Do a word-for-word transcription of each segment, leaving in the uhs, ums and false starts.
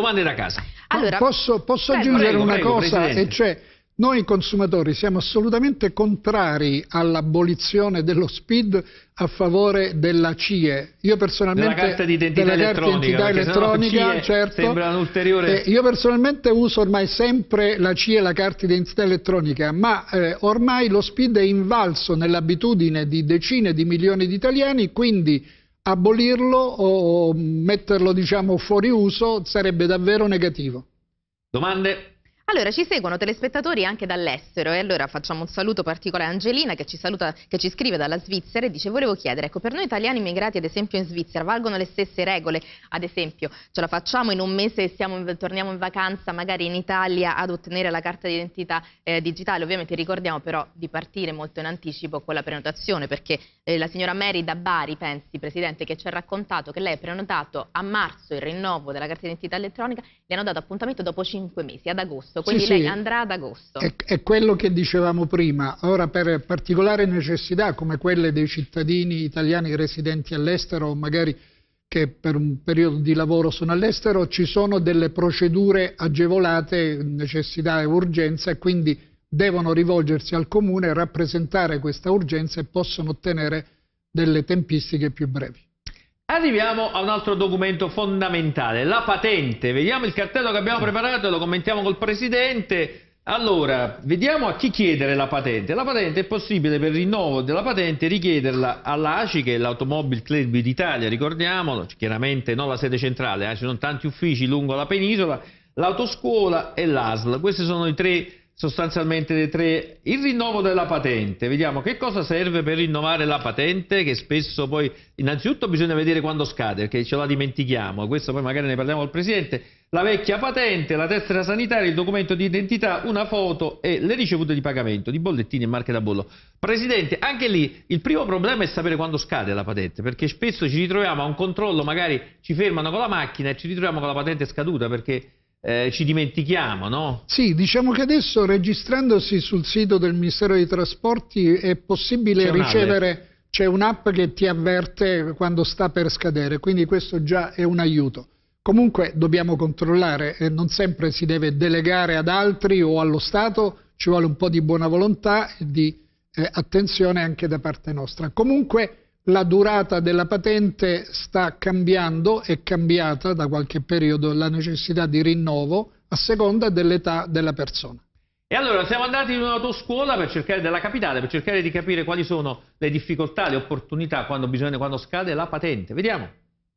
domande da casa. Allora, posso, posso prego, aggiungere prego, una prego, cosa, Presidente. e cioè noi consumatori siamo assolutamente contrari all'abolizione dello S P I D a favore della C I E. Io personalmente della carta di identità della elettronica, carta di identità elettronica, certo, sembra un ulteriore... eh, io personalmente uso ormai sempre la C I E e la carta di identità elettronica, ma eh, ormai lo S P I D è invalso nell'abitudine di decine di milioni di italiani, quindi abolirlo o metterlo, diciamo, fuori uso sarebbe davvero negativo. Domande? Allora, ci seguono telespettatori anche dall'estero e allora facciamo un saluto particolare a Angelina che ci, saluta, che ci scrive dalla Svizzera e dice: volevo chiedere, ecco, per noi italiani immigrati ad esempio in Svizzera valgono le stesse regole? Ad esempio, ce la facciamo in un mese, stiamo in, torniamo in vacanza magari in Italia ad ottenere la carta d'identità eh, digitale? Ovviamente ricordiamo però di partire molto in anticipo con la prenotazione, perché eh, la signora Mary da Bari, pensi Presidente, che ci ha raccontato che lei ha prenotato a marzo il rinnovo della carta d'identità elettronica, le hanno dato appuntamento dopo cinque mesi, ad agosto. Quindi sì, lei sì, andrà ad agosto. È, è quello che dicevamo prima. Ora, per particolari necessità come quelle dei cittadini italiani residenti all'estero o magari che per un periodo di lavoro sono all'estero, ci sono delle procedure agevolate, necessità e urgenza, e quindi devono rivolgersi al comune e rappresentare questa urgenza e possono ottenere delle tempistiche più brevi. Arriviamo a un altro documento fondamentale, la patente. Vediamo il cartello che abbiamo preparato e lo commentiamo col Presidente. Allora, vediamo a chi chiedere la patente. La patente è possibile per il rinnovo della patente richiederla all'A C I, che è l'Automobile Club d'Italia, ricordiamolo, chiaramente non la sede centrale, eh, ci sono tanti uffici lungo la penisola, l'autoscuola e l'A S L. Questi sono i tre, sostanzialmente le tre. Il rinnovo della patente, vediamo che cosa serve per rinnovare la patente, che spesso poi innanzitutto bisogna vedere quando scade, perché ce la dimentichiamo, questo poi magari ne parliamo al Presidente. La vecchia patente, la tessera sanitaria, il documento di identità, una foto e le ricevute di pagamento di bollettini e marche da bollo. Presidente, anche lì il primo problema è sapere quando scade la patente, perché spesso ci ritroviamo a un controllo, magari ci fermano con la macchina e ci ritroviamo con la patente scaduta perché Eh, ci dimentichiamo, no? Sì, diciamo che adesso registrandosi sul sito del Ministero dei Trasporti è possibile ricevere, c'è un'app che ti avverte quando sta per scadere, quindi questo già è un aiuto. Comunque dobbiamo controllare, eh, non sempre si deve delegare ad altri o allo Stato, ci vuole un po' di buona volontà e di eh, attenzione anche da parte nostra. Comunque la durata della patente sta cambiando, è cambiata da qualche periodo la necessità di rinnovo a seconda dell'età della persona. E allora siamo andati in un'autoscuola per cercare, della capitale, per cercare di capire quali sono le difficoltà, le opportunità quando, bisogna, quando scade la patente. Vediamo.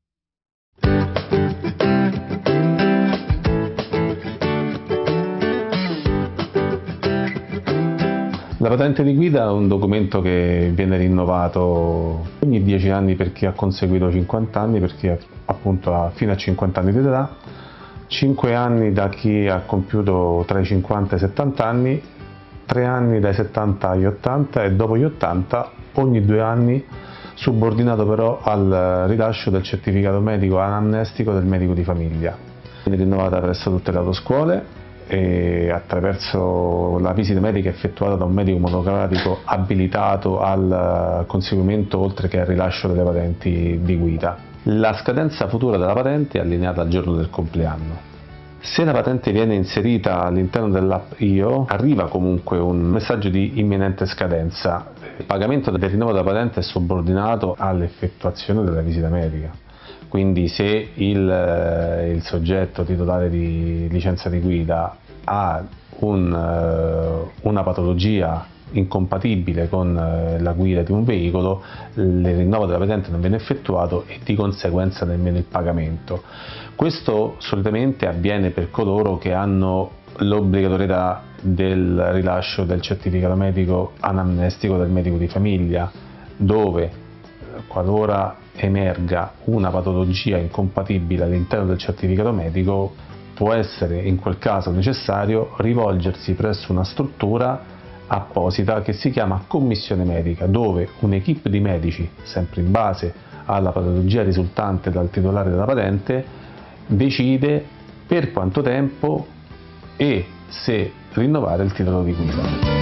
La patente di guida è un documento che viene rinnovato ogni dieci anni per chi ha conseguito cinquanta anni, per chi ha, appunto ha fino a cinquanta anni di età, cinque anni da chi ha compiuto tra i cinquanta e i settanta anni, tre anni dai settanta agli ottanta e dopo gli ottanta ogni due anni, subordinato però al rilascio del certificato medico anamnestico del medico di famiglia. Viene rinnovata presso tutte le autoscuole e attraverso la visita medica effettuata da un medico monocratico abilitato al conseguimento oltre che al rilascio delle patenti di guida. La scadenza futura della patente è allineata al giorno del compleanno. Se la patente viene inserita all'interno dell'app I O, arriva comunque un messaggio di imminente scadenza. Il pagamento del rinnovo della patente è subordinato all'effettuazione della visita medica. Quindi se il, il soggetto titolare di licenza di guida ha un, una patologia incompatibile con la guida di un veicolo, il rinnovo della patente non viene effettuato e di conseguenza nemmeno il pagamento. Questo solitamente avviene per coloro che hanno l'obbligatorietà del rilascio del certificato medico anamnestico del medico di famiglia, dove qualora emerga una patologia incompatibile all'interno del certificato medico, può essere in quel caso necessario rivolgersi presso una struttura apposita che si chiama commissione medica, dove un'equipe di medici, sempre in base alla patologia risultante dal titolare della patente, decide per quanto tempo e se rinnovare il titolo di guida.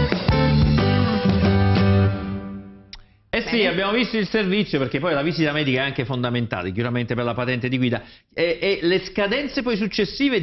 Eh sì, abbiamo visto il servizio, perché poi la visita medica è anche fondamentale, chiaramente per la patente di guida, e, e le scadenze poi successive